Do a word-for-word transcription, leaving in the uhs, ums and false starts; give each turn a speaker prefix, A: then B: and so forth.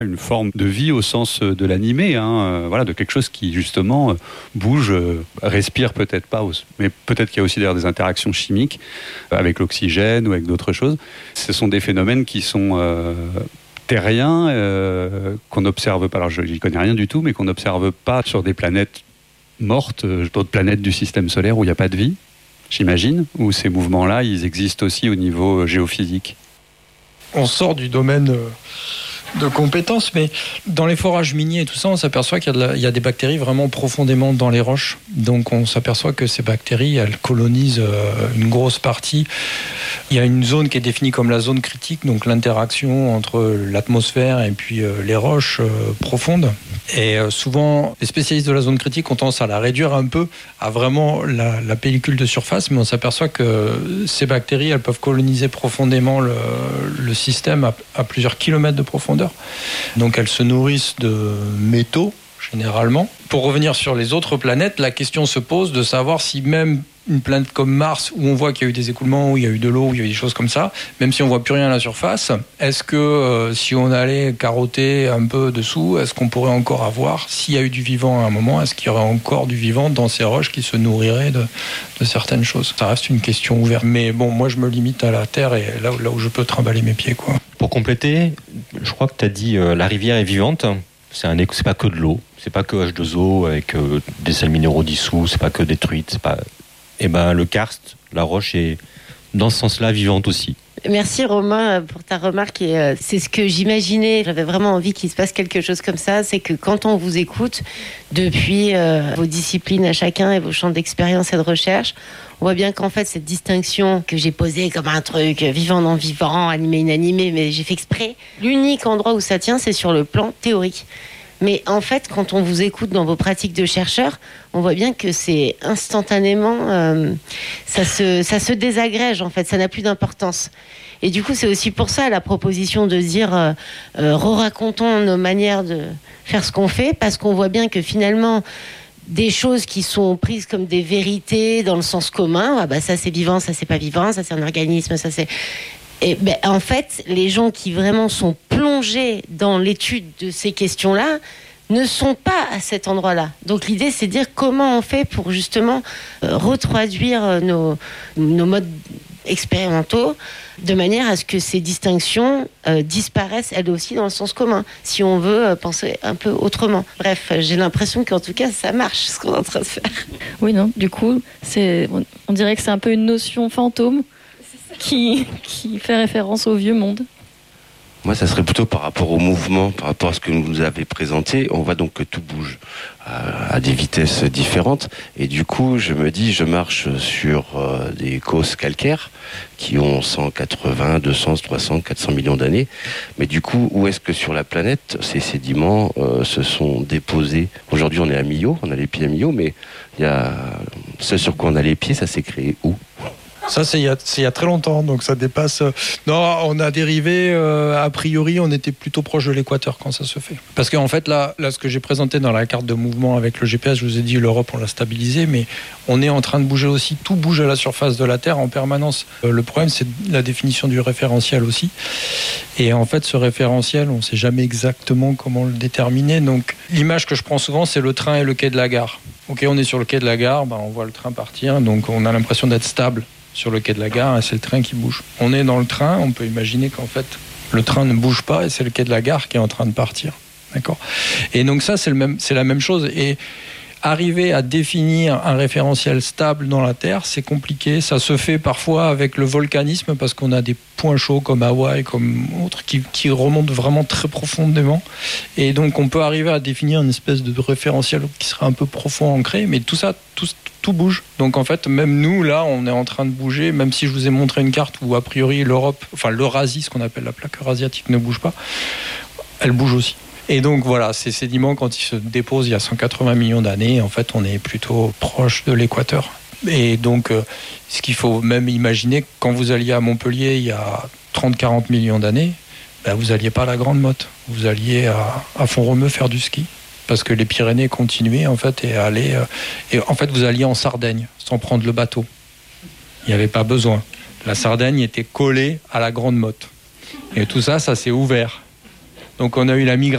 A: une forme de vie au sens de l'animé, hein, euh, voilà, de quelque chose qui justement euh, bouge, euh, respire peut-être pas, mais peut-être qu'il y a aussi d'ailleurs des interactions chimiques euh, avec l'oxygène ou avec d'autres choses. Ce sont des phénomènes qui sont euh, terriens, euh, qu'on n'observe pas, alors je n'y connais rien du tout, mais qu'on n'observe pas sur des planètes mortes, euh, d'autres planètes du système solaire où il n'y a pas de vie, j'imagine, où ces mouvements-là, ils existent aussi au niveau géophysique.
B: On sort du domaine euh... de compétences, mais dans les forages miniers et tout ça, on s'aperçoit qu'il y a, de la, il y a des bactéries vraiment profondément dans les roches. Donc on s'aperçoit que ces bactéries, elles colonisent euh, une grosse partie. Il y a une zone qui est définie comme la zone critique, donc l'interaction entre l'atmosphère et puis euh, les roches euh, profondes. Et euh, souvent, les spécialistes de la zone critique ont tendance à la réduire un peu à vraiment la, la pellicule de surface, mais on s'aperçoit que ces bactéries, elles peuvent coloniser profondément le, le système à, à plusieurs kilomètres de profondeur. Donc elles se nourrissent de métaux, généralement. Pour revenir sur les autres planètes, la question se pose de savoir si même une planète comme Mars, où on voit qu'il y a eu des écoulements, où il y a eu de l'eau, où il y a eu des choses comme ça, même si on ne voit plus rien à la surface, est-ce que euh, si on allait carotter un peu dessous, est-ce qu'on pourrait encore avoir, s'il y a eu du vivant à un moment, est-ce qu'il y aurait encore du vivant dans ces roches qui se nourriraient de, de certaines choses? Ça reste une question ouverte. Mais bon, moi je me limite à la Terre et là, là où je peux trimballer mes pieds, quoi.
C: Pour compléter, je crois que tu as dit euh, la rivière est vivante. C'est, un, c'est pas que de l'eau, c'est pas que H deux O avec euh, des sels minéraux dissous, c'est pas que des truites, c'est pas... Et ben le karst, la roche est dans ce sens-là vivante aussi.
D: Merci Romain pour ta remarque. Et c'est ce que j'imaginais. J'avais vraiment envie qu'il se passe quelque chose comme ça. C'est que quand on vous écoute, depuis euh, vos disciplines à chacun et vos champs d'expérience et de recherche, on voit bien qu'en fait cette distinction que j'ai posée comme un truc vivant non vivant, animé inanimé, mais j'ai fait exprès. L'unique endroit où ça tient, c'est sur le plan théorique. Mais en fait, quand on vous écoute dans vos pratiques de chercheur, on voit bien que c'est instantanément, euh, ça se, ça se désagrège en fait, ça n'a plus d'importance. Et du coup, c'est aussi pour ça la proposition de dire, euh, euh, re-racontons nos manières de faire ce qu'on fait, parce qu'on voit bien que finalement, des choses qui sont prises comme des vérités dans le sens commun, ah bah ça c'est vivant, ça c'est pas vivant, ça c'est un organisme, ça c'est... Et ben, en fait, les gens qui vraiment sont plongés dans l'étude de ces questions-là ne sont pas à cet endroit-là. Donc l'idée, c'est de dire comment on fait pour justement euh, retraduire nos, nos modes expérimentaux de manière à ce que ces distinctions euh, disparaissent elles aussi dans le sens commun, si on veut euh, penser un peu autrement. Bref, j'ai l'impression qu'en tout cas, ça marche, ce qu'on est en train de faire.
E: Oui, non, du coup, c'est, on dirait que c'est un peu une notion fantôme Qui, qui fait référence au vieux monde.
F: Moi, ça serait plutôt par rapport au mouvement, par rapport à ce que vous nous avez présenté. On voit donc que tout bouge à, à des vitesses différentes. Et du coup, je me dis, je marche sur euh, des causses calcaires qui ont cent quatre-vingts, deux cents, trois cents, quatre cents millions d'années. Mais du coup, où est-ce que sur la planète, ces sédiments euh, se sont déposés? Aujourd'hui, on est à Millau, on a les pieds à Millau, mais il y a ce sur quoi on a les pieds, ça s'est créé où?
B: Ça, c'est il, y a, c'est il y a très longtemps, donc ça dépasse... Non, on a dérivé, euh, a priori, on était plutôt proche de l'équateur quand ça se fait. Parce qu'en fait, là, là, ce que j'ai présenté dans la carte de mouvement avec le G P S, je vous ai dit, l'Europe, on l'a stabilisé, mais on est en train de bouger aussi. Tout bouge à la surface de la Terre en permanence. Euh, le problème, c'est la définition du référentiel aussi. Et en fait, ce référentiel, on ne sait jamais exactement comment le déterminer. Donc, l'image que je prends souvent, c'est le train et le quai de la gare. Ok, on est sur le quai de la gare, ben, on voit le train partir, donc on a l'impression d'être stable sur le quai de la gare, et c'est le train qui bouge. On est dans le train, on peut imaginer qu'en fait, le train ne bouge pas, et c'est le quai de la gare qui est en train de partir. D'accord ? Et donc ça, c'est, le même, c'est la même chose. Et arriver à définir un référentiel stable dans la Terre, c'est compliqué. Ça se fait parfois avec le volcanisme, parce qu'on a des points chauds comme Hawaï, comme autres, qui, qui remontent vraiment très profondément. Et donc, on peut arriver à définir une espèce de référentiel qui serait un peu profond ancré, mais tout ça, tout, tout bouge. Donc, en fait, même nous, là, on est en train de bouger, même si je vous ai montré une carte où, a priori, l'Europe, enfin, l'Eurasie, ce qu'on appelle la plaque eurasiatique, ne bouge pas, elle bouge aussi. Et donc voilà, ces sédiments, quand ils se déposent il y a cent quatre-vingts millions d'années, en fait, on est plutôt proche de l'équateur. Et donc, euh, ce qu'il faut même imaginer, quand vous alliez à Montpellier il y a trente à quarante millions d'années, ben, vous n'alliez pas à la Grande Motte. Vous alliez à, à Font-Romeu faire du ski. Parce que les Pyrénées continuaient, en fait, et allaient, euh, et en fait, vous alliez en Sardaigne, sans prendre le bateau. Il n'y avait pas besoin. La Sardaigne était collée à la Grande Motte. Et tout ça, ça s'est ouvert. Donc on a eu la migration